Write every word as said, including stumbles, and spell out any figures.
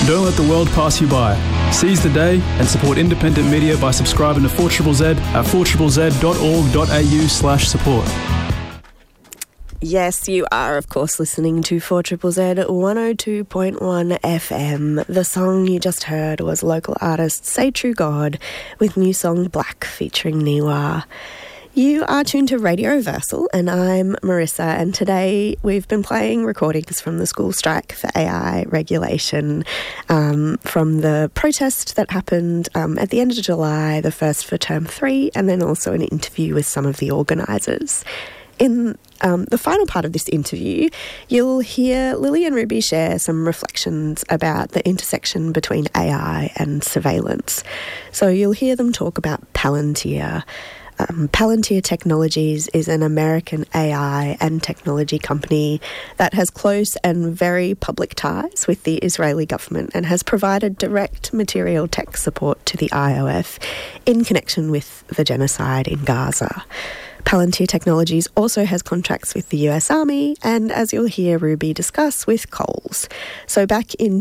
Don't let the world pass you by. Seize the day and support independent media by subscribing to four Z Z Z at four z z dot org dot a u slash support. Yes, you are, of course, listening to four Z Z Z one oh two point one F M. The song you just heard was local artist Say True God with new song Black featuring Niwa. You are tuned to Radio Reversal and I'm Marissa, and today we've been playing recordings from the school strike for A I regulation, um, from the protest that happened um, at the end of July, the first for term three, and then also an interview with some of the organisers. In um, the final part of this interview, you'll hear Lily and Ruby share some reflections about the intersection between A I and surveillance. So you'll hear them talk about Palantir. Um, Palantir Technologies is an American A I and technology company that has close and very public ties with the Israeli government and has provided direct material tech support to the I O F in connection with the genocide in Gaza. Palantir Technologies also has contracts with the U S Army and, as you'll hear Ruby discuss, with Coles. So back in